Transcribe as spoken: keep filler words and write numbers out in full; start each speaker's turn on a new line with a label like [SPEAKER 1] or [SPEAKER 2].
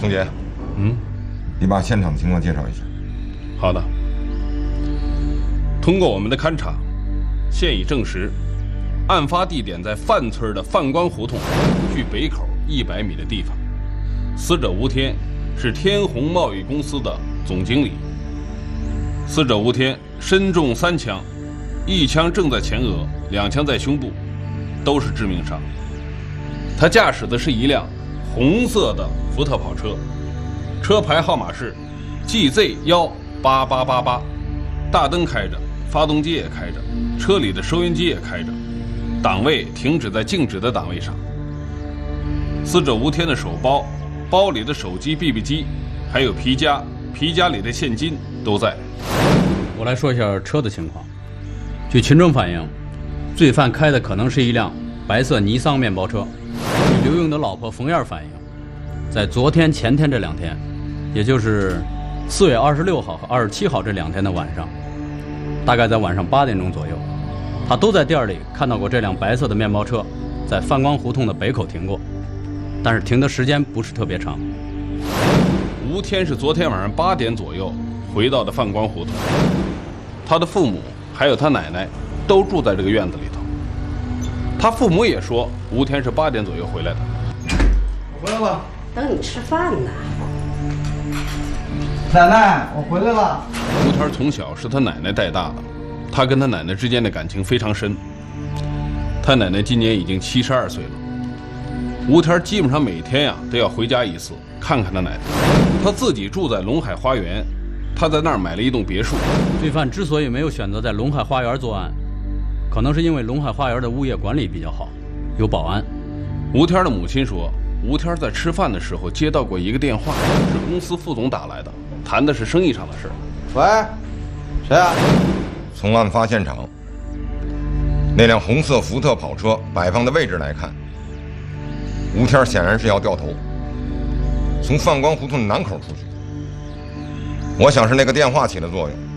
[SPEAKER 1] 宋杰，
[SPEAKER 2] 嗯，
[SPEAKER 1] 你把现场的情况介绍一下。
[SPEAKER 2] 好的。通过我们的勘查，现已证实，案发地点在范村的范关胡同距北口一百米的地方。死者吴天是天虹贸易公司的总经理。死者吴天身中三枪，一枪正在前额，两枪在胸部，都是致命伤。他驾驶的是一辆红色的福特跑车，车牌号码是 G Z 一八八八八，大灯开着，发动机也开着，车里的收音机也开着，档位停止在静止的档位上。死者吴天的手包、包里的手机、B B 机，还有皮夹、皮夹里的现金都在。
[SPEAKER 3] 我来说一下车的情况。据群众反映，罪犯开的可能是一辆白色尼桑面包车。据刘勇的老婆冯燕反映，在昨天、前天这两天，也就是四月二十六号和二十七号这两天的晚上，大概在晚上八点钟左右，他都在店里看到过这辆白色的面包车在范光胡同的北口停过，但是停的时间不是特别长。
[SPEAKER 2] 吴天是昨天晚上八点左右回到的范光胡同，他的父母还有他奶奶都住在这个院子里头。他父母也说吴天是八点左右回来的。
[SPEAKER 4] 我回来了，
[SPEAKER 5] 等你吃饭呢。
[SPEAKER 4] 奶奶，我回来了。
[SPEAKER 2] 吴天从小是他奶奶带大的，他跟他奶奶之间的感情非常深。他奶奶今年已经七十二岁了，吴天基本上每天呀、啊、都要回家一次看看他奶奶。他自己住在龙海花园，他在那儿买了一栋别墅。
[SPEAKER 3] 罪犯之所以没有选择在龙海花园作案，可能是因为龙海花园的物业管理比较好，有保安。
[SPEAKER 2] 吴天的母亲说，吴天在吃饭的时候接到过一个电话，是公司副总打来的，谈的是生意上的事。
[SPEAKER 4] 喂，谁啊？
[SPEAKER 1] 从案发现场那辆红色福特跑车摆放的位置来看，吴天显然是要掉头，从范光胡同的南口出去。我想是那个电话起了作用。